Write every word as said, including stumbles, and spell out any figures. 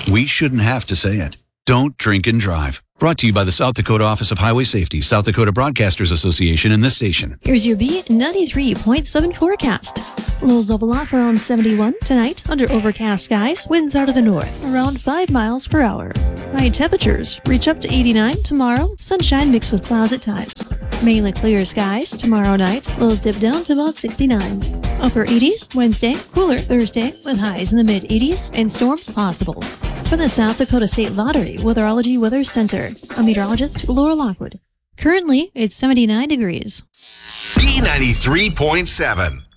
We shouldn't have to say it. Don't drink and drive. Brought to you by the South Dakota Office of Highway Safety, South Dakota Broadcasters Association, and this station. Here's your B ninety-three point seven forecast. Lows level off around seventy-one tonight under overcast skies. Winds out of the north around five miles per hour. High temperatures reach up to eighty-nine tomorrow. Sunshine mixed with clouds at times. Mainly clear skies tomorrow night. Lows dip down to about sixty-nine. Upper eighties Wednesday. Cooler Thursday with highs in the mid eighties and storms possible. From the South Dakota State Lottery Weatherology Weather Center, I'm meteorologist Laura Lockwood. Currently, it's seventy-nine degrees. B ninety-three point seven.